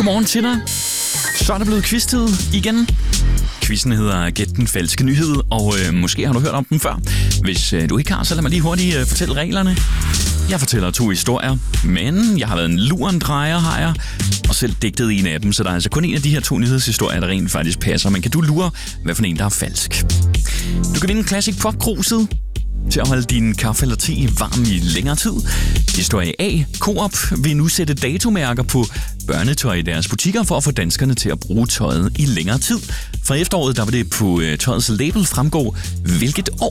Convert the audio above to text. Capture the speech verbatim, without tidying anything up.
Godmorgen til dig. Så er det blevet quiz-tid igen. Quizzen hedder Gæt den falske nyhed, og øh, måske har du hørt om den før. Hvis øh, du ikke har, så lad mig lige hurtigt øh, fortælle reglerne. Jeg fortæller to historier, men jeg har været en lurendrejer, har jeg, og selv digtet en af dem, så der er altså kun en af de her to nyhedshistorier, der rent faktisk passer. Men kan du lure, hvad for en, der er falsk? Du kan vinde en Classic Pop-kruset til at holde din kaffe eller te varm i længere tid. Historie A. Coop vil nu sætte datomærker på børnetøj i deres butikker for at få danskerne til at bruge tøjet i længere tid. Fra efteråret der vil det på tøjets label fremgå, hvilket år